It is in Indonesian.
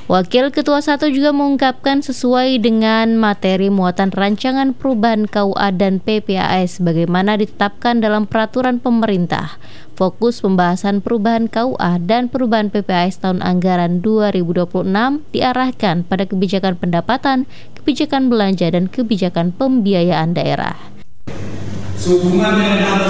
Wakil Ketua 1 juga mengungkapkan sesuai dengan materi muatan rancangan perubahan KUA dan PPAS bagaimana ditetapkan dalam peraturan pemerintah. Fokus pembahasan perubahan KUA dan perubahan PPAS tahun anggaran 2026 diarahkan pada kebijakan pendapatan, kebijakan belanja, dan kebijakan pembiayaan daerah. Sehubungan dengan